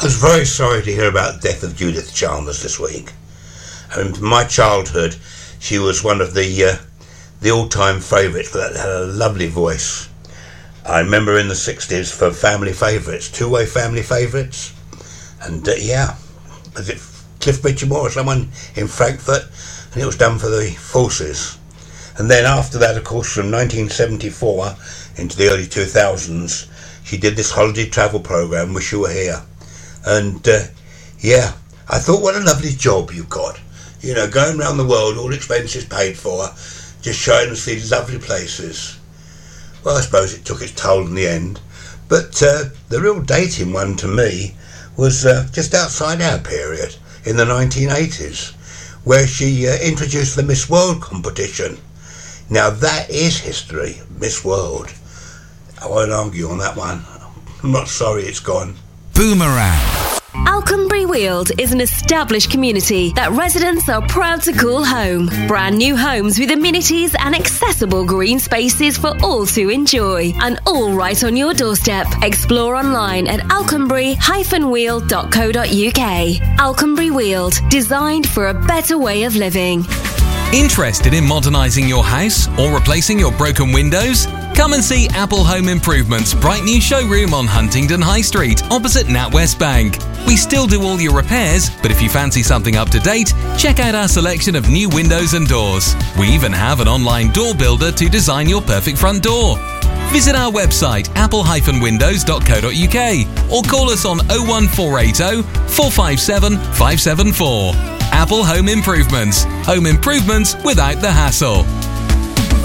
I was very sorry to hear about the death of Judith Chalmers this week. In my childhood, she was one of the all-time favourites, but had a lovely voice. I remember in the 60s for family favourites, two-way family favourites, and was it Cliff Bridgemore or someone in Frankfurt, and it was done for the forces. And then after that, of course, from 1974 into the early 2000s, she did this holiday travel programme, Wish You Were Here. And I thought, what a lovely job you got. You know, going around the world, all expenses paid for, just showing us these lovely places. Well, I suppose it took its toll in the end. But the real dating one to me was just outside our period, in the 1980s, where she introduced the Miss World competition. Now that is history, Miss World. I won't argue on that one. I'm not sorry it's gone. Boomerang. Alconbury Weald is an established community that residents are proud to call home. Brand new homes with amenities and accessible green spaces for all to enjoy. And all right on your doorstep. Explore online at alconbury-weald.co.uk. Alconbury Weald, designed for a better way of living. Interested in modernising your house or replacing your broken windows? Come and see Apple Home Improvements' bright new showroom on Huntingdon High Street, opposite NatWest Bank. We still do all your repairs, but if you fancy something up to date, check out our selection of new windows and doors. We even have an online door builder to design your perfect front door. Visit our website apple-windows.co.uk or call us on 01480 457 574. Apple Home Improvements. Home improvements without the hassle.